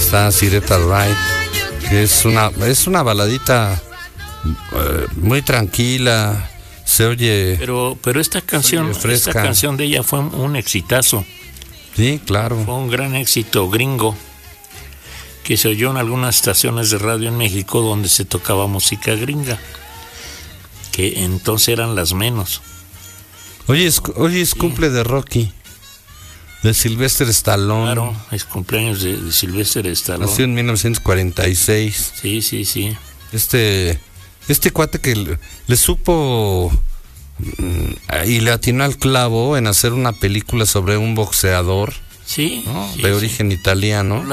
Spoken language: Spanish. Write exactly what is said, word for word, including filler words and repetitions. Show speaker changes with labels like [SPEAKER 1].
[SPEAKER 1] está Sireta Wright, que es una, es una baladita uh, muy tranquila, se oye.
[SPEAKER 2] Pero, pero esta canción, esta canción de ella fue un, un exitazo.
[SPEAKER 1] Sí, claro.
[SPEAKER 2] Fue un gran éxito gringo que se oyó en algunas estaciones de radio en México donde se tocaba música gringa, que entonces eran las menos.
[SPEAKER 1] Hoy es, hoy es sí. cumple de Rocky, de Sylvester Stallone.
[SPEAKER 2] Claro, es cumpleaños de, de Sylvester Stallone.
[SPEAKER 1] Nació en mil novecientos cuarenta y seis.
[SPEAKER 2] Sí, sí, sí.
[SPEAKER 1] Este, este cuate que le, le supo y le atinó al clavo en hacer una película sobre un boxeador,
[SPEAKER 2] sí,
[SPEAKER 1] ¿no?
[SPEAKER 2] sí,
[SPEAKER 1] de
[SPEAKER 2] sí.
[SPEAKER 1] origen italiano.